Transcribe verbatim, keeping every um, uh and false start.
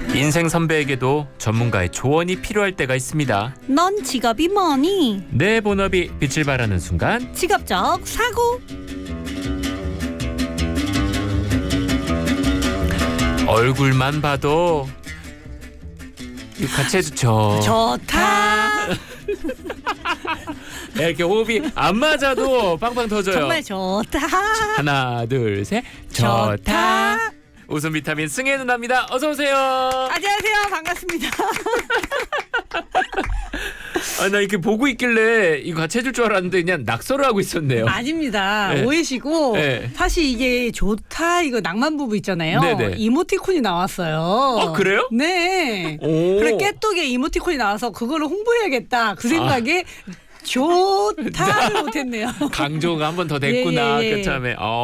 인생 선배에게도 전문가의 조언이 필요할 때가 있습니다. 넌 직업이 뭐니? 내 본업이 빛을 발하는 순간 직업적 사고. 얼굴만 봐도 이거 같이 해주죠. 좋다. 이렇게 호흡이 안 맞아도 빵빵 터져요. 정말 좋다. 하나 둘 셋 좋다. 좋다. 웃음 비타민 승혜 누나입니다. 어서 오세요. 안녕하세요. 반갑습니다. 아, 나 이렇게 보고 있길래 이거 같이 해줄 줄 알았는데 그냥 낙서를 하고 있었네요. 아닙니다. 네. 오해시고 네. 사실 이게 좋다 이거 낭만 부부 있잖아요. 네네. 이모티콘이 나왔어요. 어, 그래요? 네. 오. 그래 깨똑에 이모티콘이 나와서 그거를 홍보해야겠다. 그 생각에 좋다를 못했네요. 강조가 한 번 더 됐구나. 예, 예, 예. 그참에. 어.